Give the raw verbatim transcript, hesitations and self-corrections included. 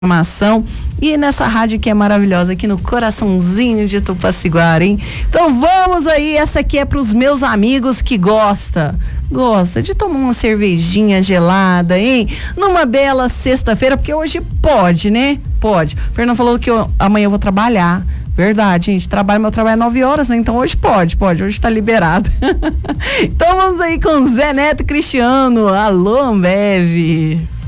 Informação e nessa rádio que é maravilhosa aqui no coraçãozinho de Tupaciguara, hein? Então vamos aí, essa aqui é pros meus amigos que gosta, gosta de tomar uma cervejinha gelada, hein? Numa bela sexta-feira, porque hoje pode, né? Pode. O Fernando falou que eu, amanhã eu vou trabalhar. Verdade, gente, trabalho, meu trabalho é nove horas, né? Então hoje pode, pode, hoje tá liberado. Então vamos aí com Zé Neto e Cristiano. Alô, Ambev.